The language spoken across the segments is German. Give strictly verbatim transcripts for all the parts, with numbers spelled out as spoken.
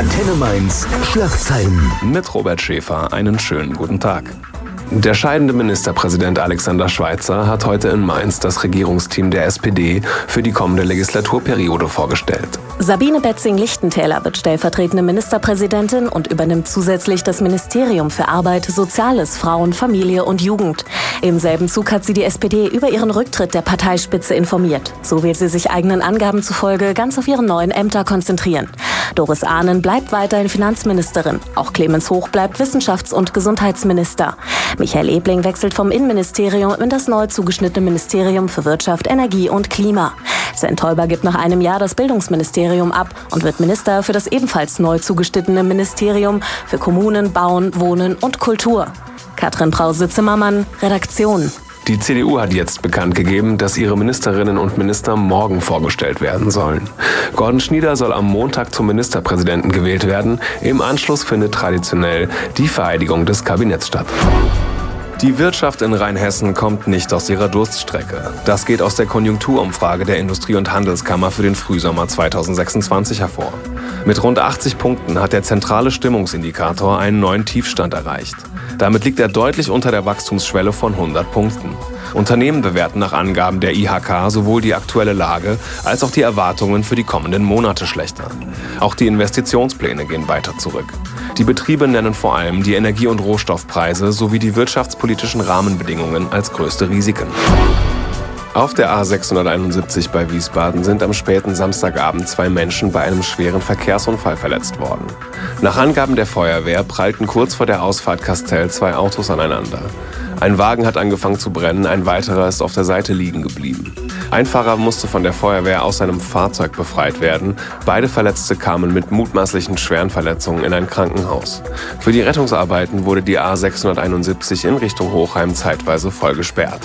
Antenne Mainz Schlagzeilen. Mit Robert Schäfer einen schönen guten Tag. Der scheidende Ministerpräsident Alexander Schweitzer hat heute in Mainz das Regierungsteam der S P D für die kommende Legislaturperiode vorgestellt. Sabine Betzing-Lichtentäler wird stellvertretende Ministerpräsidentin und übernimmt zusätzlich das Ministerium für Arbeit, Soziales, Frauen, Familie und Jugend. Im selben Zug hat sie die S P D über ihren Rücktritt der Parteispitze informiert. So will sie sich eigenen Angaben zufolge ganz auf ihre neuen Ämter konzentrieren. Doris Ahnen bleibt weiterhin Finanzministerin. Auch Clemens Hoch bleibt Wissenschafts- und Gesundheitsminister. Michael Ebling wechselt vom Innenministerium in das neu zugeschnittene Ministerium für Wirtschaft, Energie und Klima. Sven Teuber gibt nach einem Jahr das Bildungsministerium ab und wird Minister für das ebenfalls neu zugeschnittene Ministerium für Kommunen, Bauen, Wohnen und Kultur. Katrin Brause-Zimmermann, Redaktion. Die C D U hat jetzt bekannt gegeben, dass ihre Ministerinnen und Minister morgen vorgestellt werden sollen. Gordon Schnieder soll am Montag zum Ministerpräsidenten gewählt werden. Im Anschluss findet traditionell die Vereidigung des Kabinetts statt. Die Wirtschaft in Rheinhessen kommt nicht aus ihrer Durststrecke. Das geht aus der Konjunkturumfrage der Industrie- und Handelskammer für den Frühsommer zweitausendsechsundzwanzig hervor. Mit rund achtzig Punkten hat der zentrale Stimmungsindikator einen neuen Tiefstand erreicht. Damit liegt er deutlich unter der Wachstumsschwelle von hundert Punkten. Unternehmen bewerten nach Angaben der I H K sowohl die aktuelle Lage als auch die Erwartungen für die kommenden Monate schlechter. Auch die Investitionspläne gehen weiter zurück. Die Betriebe nennen vor allem die Energie- und Rohstoffpreise sowie die wirtschaftspolitischen Rahmenbedingungen als größte Risiken. Auf der A sechshunderteinundsiebzig bei Wiesbaden sind am späten Samstagabend zwei Menschen bei einem schweren Verkehrsunfall verletzt worden. Nach Angaben der Feuerwehr prallten kurz vor der Ausfahrt Kastel zwei Autos aneinander. Ein Wagen hat angefangen zu brennen, ein weiterer ist auf der Seite liegen geblieben. Ein Fahrer musste von der Feuerwehr aus seinem Fahrzeug befreit werden. Beide Verletzte kamen mit mutmaßlichen schweren Verletzungen in ein Krankenhaus. Für die Rettungsarbeiten wurde die A sechshunderteinundsiebzig in Richtung Hochheim zeitweise voll gesperrt.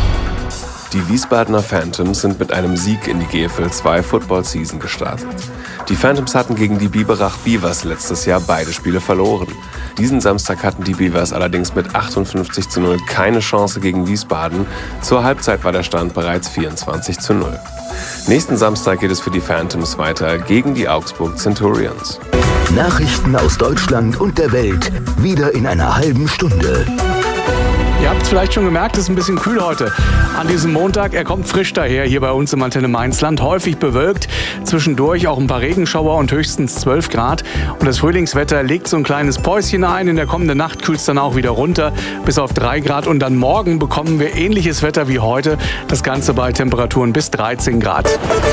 Die Wiesbadener Phantoms sind mit einem Sieg in die G F L zwei Football Season gestartet. Die Phantoms hatten gegen die Biberach Beavers letztes Jahr beide Spiele verloren. Diesen Samstag hatten die Beavers allerdings mit achtundfünfzig zu null keine Chance gegen Wiesbaden. Zur Halbzeit war der Stand bereits vierundzwanzig zu null. Nächsten Samstag geht es für die Phantoms weiter gegen die Augsburg Centurions. Nachrichten aus Deutschland und der Welt, wieder in einer halben Stunde. Ihr habt es vielleicht schon gemerkt, es ist ein bisschen kühl heute an diesem Montag. Er kommt frisch daher hier bei uns im Antenne Mainzland. Häufig bewölkt, zwischendurch auch ein paar Regenschauer und höchstens zwölf Grad. Und das Frühlingswetter legt so ein kleines Päuschen ein. In der kommenden Nacht kühlt es dann auch wieder runter bis auf drei Grad. Und dann morgen bekommen wir ähnliches Wetter wie heute. Das Ganze bei Temperaturen bis dreizehn Grad.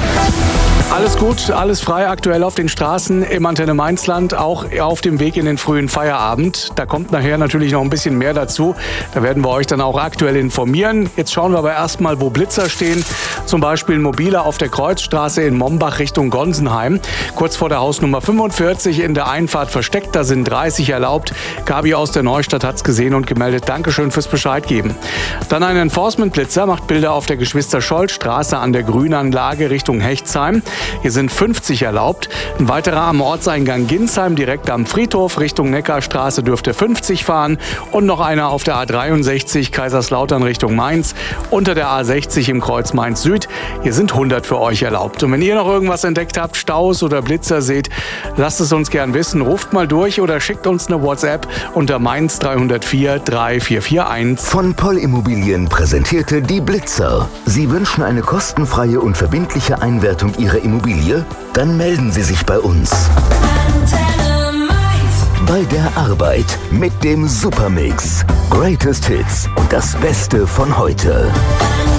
Alles gut, alles frei aktuell auf den Straßen im Antenne Mainzland, auch auf dem Weg in den frühen Feierabend. Da kommt nachher natürlich noch ein bisschen mehr dazu. Da werden wir euch dann auch aktuell informieren. Jetzt schauen wir aber erstmal, wo Blitzer stehen. Zum Beispiel ein Mobiler auf der Kreuzstraße in Mombach Richtung Gonsenheim. Kurz vor der Hausnummer fünfundvierzig in der Einfahrt versteckt. Da sind dreißig erlaubt. Gabi aus der Neustadt hat es gesehen und gemeldet. Dankeschön fürs Bescheid geben. Dann ein Enforcement-Blitzer macht Bilder auf der Geschwister-Scholl-Straße an der Grünanlage Richtung Hechtsheim. Hier sind fünfzig erlaubt. Ein weiterer am Ortseingang Ginsheim direkt am Friedhof Richtung Neckarstraße dürfte fünfzig fahren. Und noch einer auf der A dreiundsechzig Kaiserslautern Richtung Mainz. Unter der A sechzig im Kreuz Mainz Süd. Hier sind hundert für euch erlaubt. Und wenn ihr noch irgendwas entdeckt habt, Staus oder Blitzer seht, lasst es uns gern wissen. Ruft mal durch oder schickt uns eine WhatsApp unter Mainz drei null vier drei vier vier eins. Von Poll Immobilien präsentierte die Blitzer. Sie wünschen eine kostenfreie und verbindliche Einwertung Ihrer Immobilie? Dann melden Sie sich bei uns. Bei der Arbeit mit dem Supermix. Greatest Hits und das Beste von heute.